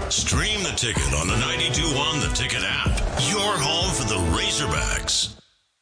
Stream the Ticket on the 92.1 The Ticket app. Your home for the Razorbacks.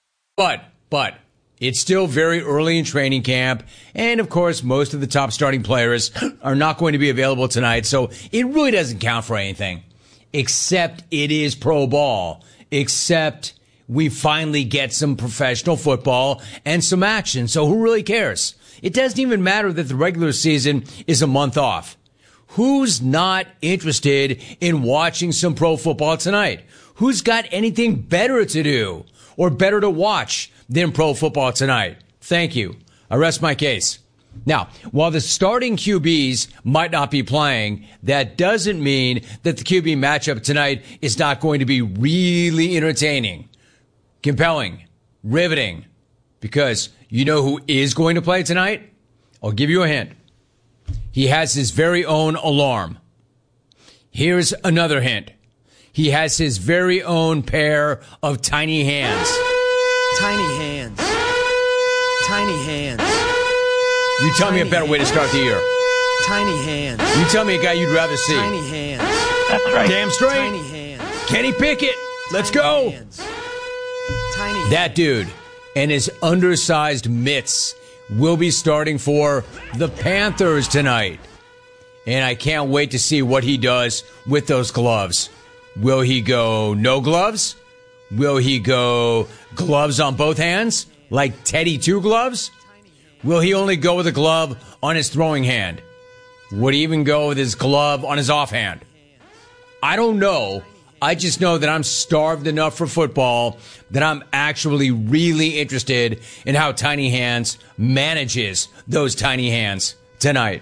But it's still very early in training camp, and of course, most of the top starting players are not going to be available tonight, so it really doesn't count for anything. Except it is pro ball. Except we finally get some professional football and some action, so who really cares? It doesn't even matter that the regular season is a month off. Who's not interested in watching some pro football tonight? Who's got anything better to do or better to watch than pro football tonight? Thank you. I rest my case. Now, while the starting QBs might not be playing, that doesn't mean that the QB matchup tonight is not going to be really entertaining, compelling, riveting, because you know who is going to play tonight? I'll give you a hint. He has his very own alarm. Here's another hint. He has his very own pair of tiny hands. Tiny hands. Tiny hands. You tell me a better way to start the year. Tiny hands. You tell me a guy you'd rather see. Tiny hands. That's right. Damn straight. Tiny hands. Kenny Pickett. Let's go. Hands. Tiny That dude and his undersized mitts will be starting for the Panthers tonight. And I can't wait to see what he does with those gloves. Will he go no gloves? Will he go gloves on both hands, like Teddy Two Gloves? Will he only go with a glove on his throwing hand? Would he even go with his glove on his offhand? I don't know. I just know that I'm starved enough for football that I'm actually really interested in how Tiny Hands manages those tiny hands tonight.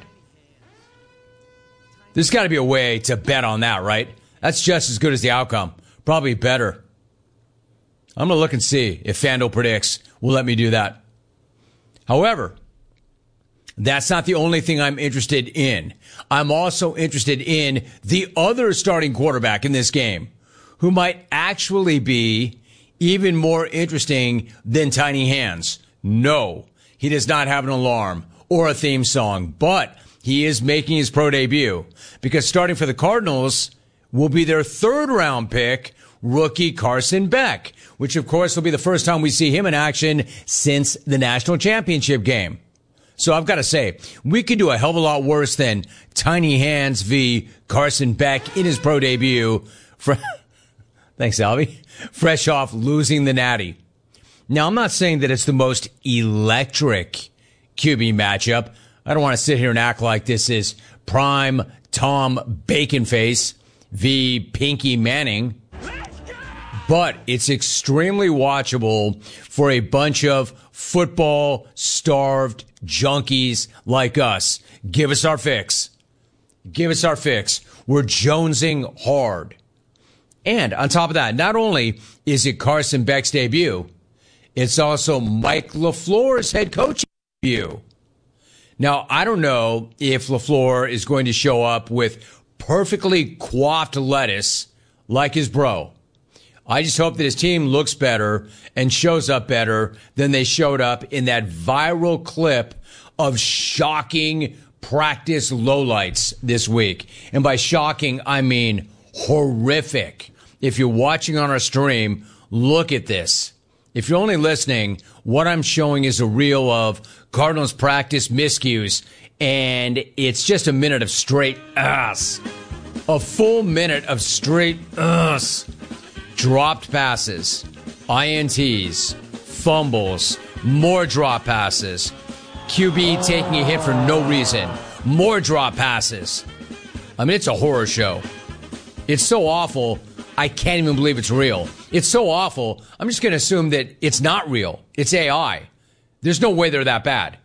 There's got to be a way to bet on that, right? That's just as good as the outcome. Probably better. I'm going to look and see if FanDuel Predicts will let me do that. However, that's not the only thing I'm interested in. I'm also interested in the other starting quarterback in this game, who might actually be even more interesting than Tiny Hands. No, he does not have an alarm or a theme song, but he is making his pro debut because starting for the Cardinals will be their third-round pick, rookie Carson Beck, which, of course, will be the first time we see him in action since the national championship game. So I've got to say, we could do a hell of a lot worse than Tiny Hands v. Carson Beck in his pro debut. Thanks, Albie. Fresh off losing the Natty. Now, I'm not saying that it's the most electric QB matchup. I don't want to sit here and act like this is prime Tom Baconface v. Pinky Manning. But it's extremely watchable for a bunch of football-starved junkies like us. Give us our fix. Give us our fix. We're jonesing hard. And on top of that, not only is it Carson Beck's debut, it's also Mike LaFleur's head coaching debut. Now, I don't know if LaFleur is going to show up with perfectly coiffed lettuce like his bro. I just hope that his team looks better and shows up better than they showed up in that viral clip of shocking practice lowlights this week. And by shocking, I mean horrific. If you're watching on our stream, look at this. If you're only listening, what I'm showing is a reel of Cardinals practice miscues, and it's just a minute of straight ass. A full minute of straight ass. Dropped passes, INTs, fumbles, more drop passes, QB taking a hit for no reason, more drop passes. I mean, it's a horror show. It's so awful, I can't even believe it's real. It's so awful, I'm just going to assume that it's not real. It's AI. There's no way they're that bad.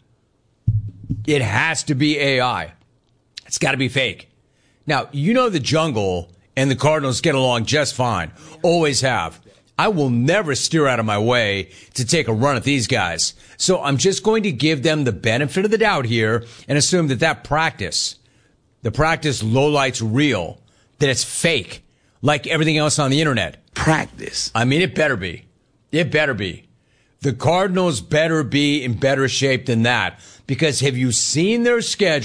It has to be AI. It's got to be fake. Now, you know the jungle and the Cardinals get along just fine. Always have. I will never steer out of my way to take a run at these guys. So I'm just going to give them the benefit of the doubt here and assume that the practice lowlight's real, that it's fake, like everything else on the internet. Practice. I mean, it better be. It better be. The Cardinals better be in better shape than that, because have you seen their schedule?